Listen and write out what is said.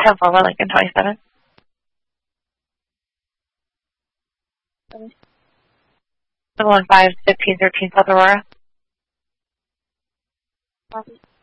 10 Forward Lincoln 27. 715 1513 South Aurora. Copy.